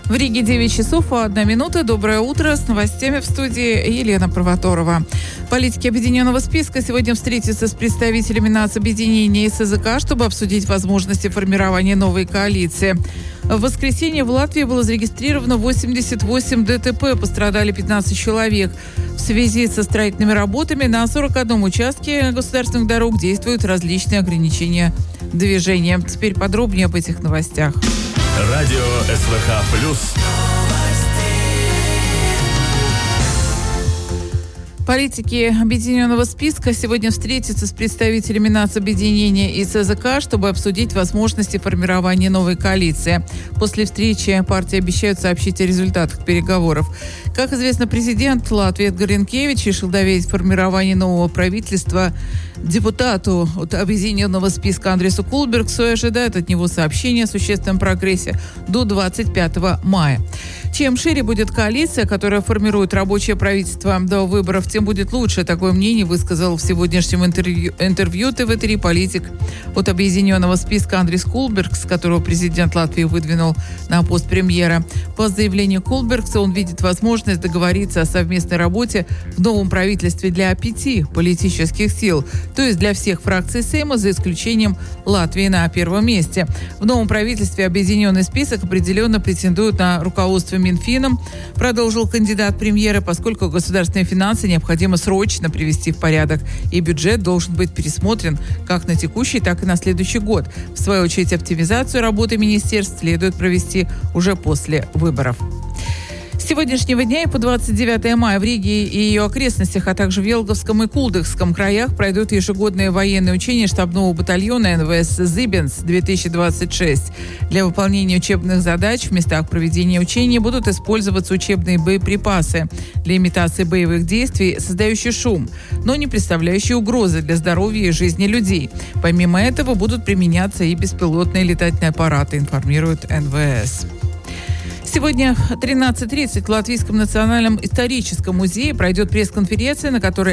В Риге 9 часов 1 минута. Доброе утро. С новостями в студии Елена Провоторова. Политики объединенного списка сегодня встретятся с представителями нацобъединения и СЗК, чтобы обсудить возможности формирования новой коалиции. В воскресенье в Латвии было зарегистрировано 88 ДТП. Пострадали 15 человек. В связи со строительными работами на 41 участке государственных дорог действуют различные ограничения движения. Теперь подробнее об этих новостях. Радио СВХ+. Политики объединенного списка сегодня встретятся с представителями нацобъединения и СЗК, чтобы обсудить возможности формирования новой коалиции. После встречи партии обещают сообщить о результатах переговоров. Как известно, президент Латвии Эдгар Ринкевич решил доверить формирование нового правительства депутату от объединенного списка Андресу Кулбергсу и ожидает от него сообщения о существенном прогрессе до 25 мая. Чем шире будет коалиция, которая формирует рабочее правительство до выборов, тем будет лучше. Такое мнение высказал в сегодняшнем интервью ТВ-3 политик от объединенного списка Андрес Кулбергс, которого президент Латвии выдвинул на пост премьера. По заявлению Кулбергса, он видит возможность договориться о совместной работе в новом правительстве для 5 политических сил, то есть для всех фракций Сейма, за исключением Латвии на первом месте. В новом правительстве объединенный список определенно претендует на руководство Минфином, продолжил кандидат премьера, поскольку государственные финансы необходимо срочно привести в порядок, и бюджет должен быть пересмотрен как на текущий, так и на следующий год. В свою очередь, оптимизацию работы министерств следует провести уже после выборов. С сегодняшнего дня и по 29 мая в Риге и ее окрестностях, а также в Елговском и Кулдыкском краях пройдут ежегодные военные учения штабного батальона НВС «Зибенс-2026». Для выполнения учебных задач в местах проведения учений будут использоваться учебные боеприпасы для имитации боевых действий, создающие шум, но не представляющие угрозы для здоровья и жизни людей. Помимо этого будут применяться и беспилотные летательные аппараты, информирует НВС. Сегодня в 13:30 в Латвийском национальном историческом музее пройдет пресс-конференция, на которой